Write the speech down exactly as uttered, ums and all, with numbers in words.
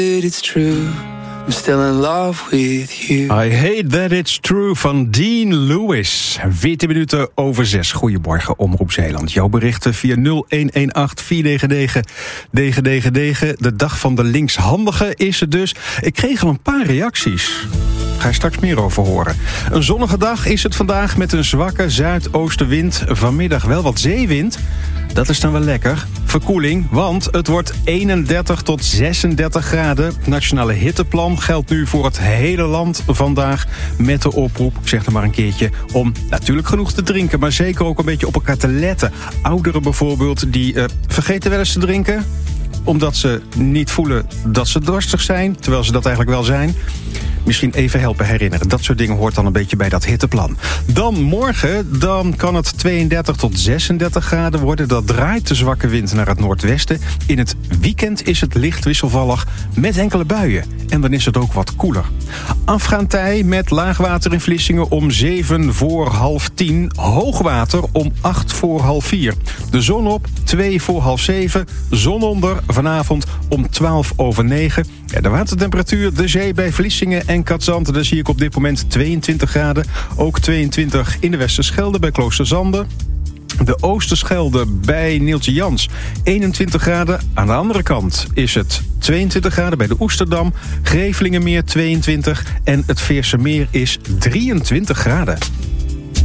It's true. I'm still in love with you. I hate that it's true van Dean Lewis. veertien minuten over zes. Goedemorgen, Omroep Zeeland. Jouw berichten via nul een een acht vier negen negen negen negen negen. De dag van de linkshandige is het dus. Ik kreeg al een paar reacties. Ga je straks meer over horen. Een zonnige dag is het vandaag met een zwakke zuidoostenwind. Vanmiddag wel wat zeewind. Dat is dan wel lekker. Verkoeling, want het wordt eenendertig tot zesendertig graden. Het nationale hitteplan geldt nu voor het hele land vandaag. Met de oproep, ik zeg er maar een keertje, om natuurlijk genoeg te drinken, maar zeker ook een beetje op elkaar te letten. Ouderen bijvoorbeeld, die uh, vergeten wel eens te drinken, omdat ze niet voelen dat ze dorstig zijn, terwijl ze dat eigenlijk wel zijn. Misschien even helpen herinneren. Dat soort dingen hoort dan een beetje bij dat hitteplan. Dan morgen, dan kan het tweeëndertig tot zesendertig graden worden. Dat draait de zwakke wind naar het noordwesten. In het weekend is het licht wisselvallig met enkele buien. En dan is het ook wat koeler. Afgaand tij met laagwater in Vlissingen om zeven voor half tien. Hoogwater om acht voor half vier. De zon op twee voor half zeven. Zon onder vanavond om twaalf over negen. Ja, de watertemperatuur, de zee bij Vlissingen en Katzand, daar zie ik op dit moment tweeëntwintig graden. Ook tweeëntwintig in de Westerschelde bij Kloosterzande. De Oosterschelde bij Neeltje Jans, eenentwintig graden. Aan de andere kant is het tweeëntwintig graden bij de Oesterdam. Grevelingenmeer tweeëntwintig en het Veerse Meer is drieëntwintig graden.